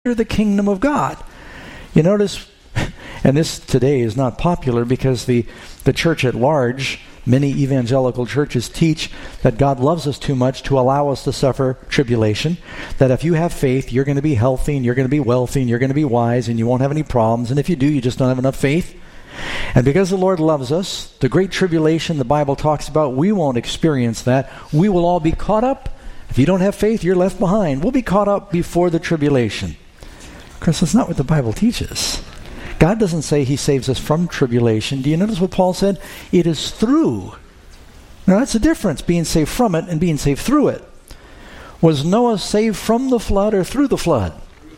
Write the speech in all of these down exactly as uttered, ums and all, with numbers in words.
the kingdom of God. You notice, and this today is not popular because the, the church at large, many evangelical churches teach that God loves us too much to allow us to suffer tribulation, that if you have faith, you're going to be healthy and you're going to be wealthy and you're going to be wise and you won't have any problems, and if you do, you just don't have enough faith. And because the Lord loves us, the great tribulation the Bible talks about, we won't experience that. We will all be caught up. If you don't have faith, you're left behind. We'll be caught up before the tribulation. Of course, that's not what the Bible teaches. God doesn't say he saves us from tribulation. Do you notice what Paul said? It is through. Now that's the difference, being saved from it and being saved through it. Was Noah saved from the flood or through the flood?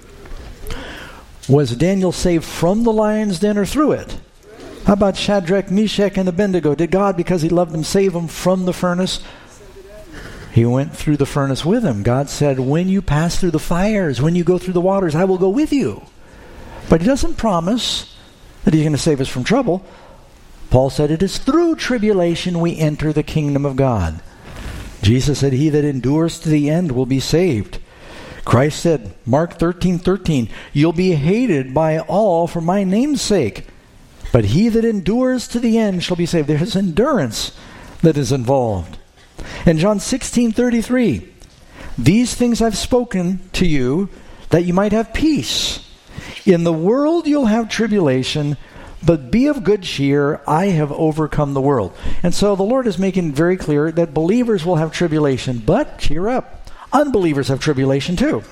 Was Daniel saved from the lion's den or through it? How about Shadrach, Meshach, and Abednego? Did God, because he loved them, save them from the furnace? He went through the furnace with him. God said, when you pass through the fires, when you go through the waters, I will go with you. But he doesn't promise that he's going to save us from trouble. Paul said, it is through tribulation we enter the kingdom of God. Jesus said, he that endures to the end will be saved. Christ said, Mark thirteen thirteen, you'll be hated by all for my name's sake, but he that endures to the end shall be saved. There's endurance that is involved. And John sixteen thirty-three, these things I've spoken to you that you might have peace. In the world you'll have tribulation, but be of good cheer, I have overcome the world. And so the Lord is making very clear that believers will have tribulation, but cheer up. Unbelievers have tribulation too.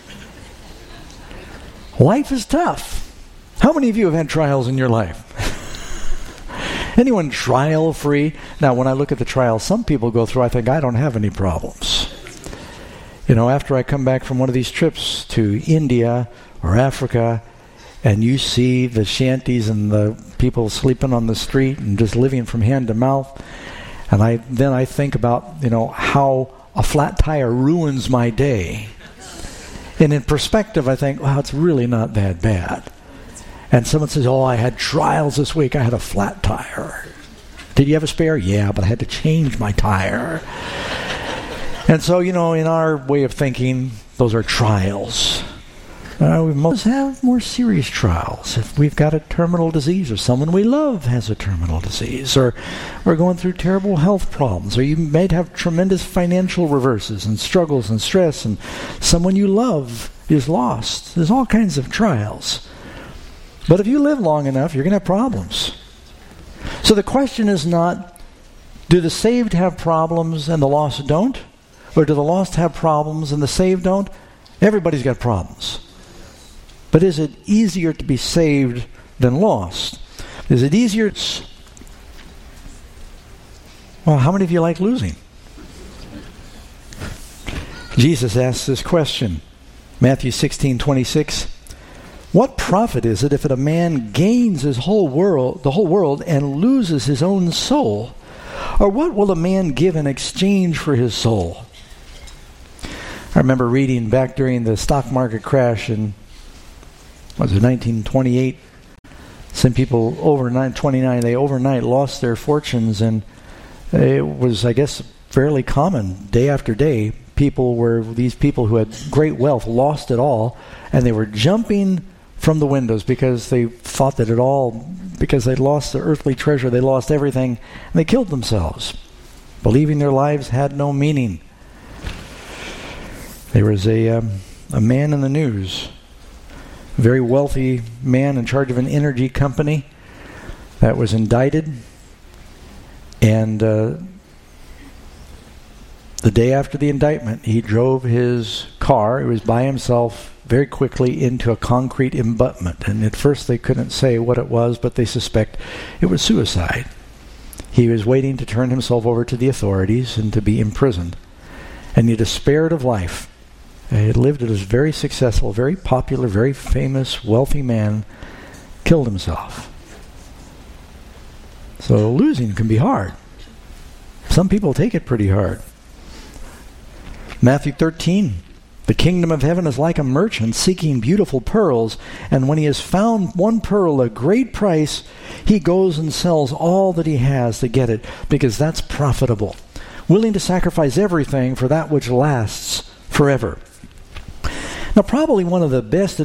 Life is tough. How many of you have had trials in your life? Anyone trial-free? Now, when I look at the trials some people go through, I think, I don't have any problems. You know, after I come back from one of these trips to India or Africa, and you see the shanties and the people sleeping on the street and just living from hand to mouth, and I then I think about, you know, how a flat tire ruins my day. And in perspective, I think, wow, it's really not that bad. And someone says, oh, I had trials this week. I had a flat tire. Did you have a spare? Yeah, but I had to change my tire. And so, you know, in our way of thinking, those are trials. Uh, we must have more serious trials. If we've got a terminal disease, or someone we love has a terminal disease, or we're going through terrible health problems, or you may have tremendous financial reverses and struggles and stress, and someone you love is lost. There's all kinds of trials. But if you live long enough, you're going to have problems. So the question is not, do the saved have problems and the lost don't? Or do the lost have problems and the saved don't? Everybody's got problems. But is it easier to be saved than lost? Is it easier? Well, how many of you like losing? Jesus asks this question. Matthew sixteen twenty-six. What profit is it if a man gains his whole world, the whole world, and loses his own soul? Or what will a man give in exchange for his soul? I remember reading back during the stock market crash in, was it nineteen twenty-eight? Some people overnight, twenty-nine, they overnight lost their fortunes, and it was, I guess, fairly common. Day after day, people were, these people who had great wealth lost it all, and they were jumping from the windows because they thought that it all, because they'd lost their earthly treasure, they lost everything, and they killed themselves, believing their lives had no meaning. There was a, um, a man in the news, a very wealthy man in charge of an energy company that was indicted, and uh, the day after the indictment, he drove his car, it was by himself, very quickly into a concrete abutment. And at first they couldn't say what it was, but they suspect it was suicide. He was waiting to turn himself over to the authorities and to be imprisoned. And he despaired of life. He had lived as a very successful, very popular, very famous, wealthy man, killed himself. So losing can be hard. Some people take it pretty hard. Matthew thirteen. The kingdom of heaven is like a merchant seeking beautiful pearls, and when he has found one pearl at a great price, he goes and sells all that he has to get it, because that's profitable. Willing to sacrifice everything for that which lasts forever. Now, probably one of the best